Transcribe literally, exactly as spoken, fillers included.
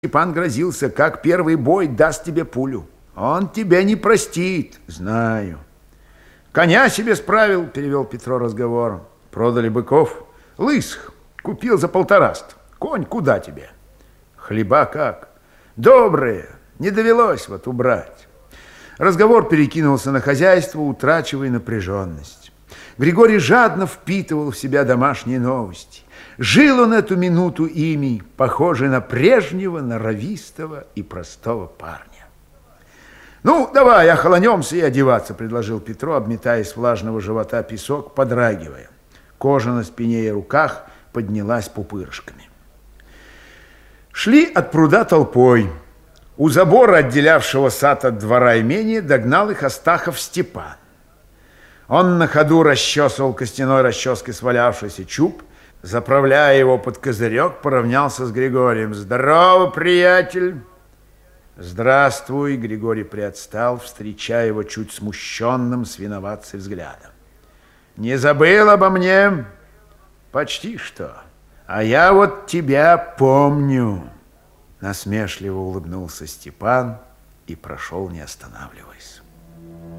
Степан грозился, как первый бой даст тебе пулю. Он тебя не простит, знаю. Коня себе справил, перевел Петро разговор. Продали быков, лысых, купил за полтораст. Конь куда тебе? Хлеба как? Добрые, не довелось вот убрать. Разговор перекинулся на хозяйство, утрачивая напряженность. Григорий жадно впитывал в себя домашние новости. Жил он эту минуту ими, похожий на прежнего, норовистого и простого парня. «Ну, давай, охолонемся и одеваться», — предложил Петро, обметая с влажного живота песок, подрагивая. Кожа на спине и руках поднялась пупырышками. Шли от пруда толпой. У забора, отделявшего сад от двора имения, догнал их Астахов Степан. Он на ходу расчесывал костяной расческой свалявшийся чуб, заправляя его под козырек, поравнялся с Григорием. «Здорово, приятель!» «Здравствуй!» — Григорий приотстал, встречая его чуть смущенным, с виноватцей взглядом. «Не забыл обо мне?» «Почти что. А я вот тебя помню!» Насмешливо улыбнулся Степан и прошел, не останавливаясь.